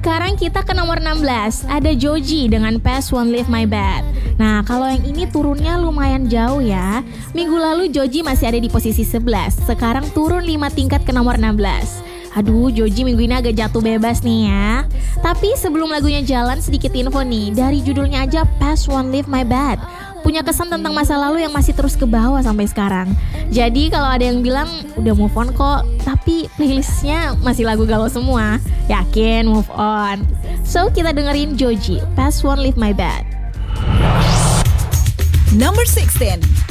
Sekarang kita ke nomor 16, ada Joji dengan Past Won't Leave My Bed. Nah, kalau yang ini turunnya lumayan jauh ya. Minggu lalu Joji masih ada di posisi 11, sekarang turun 5 tingkat ke nomor 16. Aduh, Joji minggu ini agak jatuh bebas nih ya. Tapi sebelum lagunya jalan, sedikit info nih. Dari judulnya aja, Past Won't Leave My Bed, punya kesan tentang masa lalu yang masih terus ke bawah sampai sekarang. Jadi kalau ada yang bilang udah move on kok, tapi playlistnya masih lagu galau semua, yakin move on. So kita dengerin Joji, Past Won't Leave My Bed. Number 16.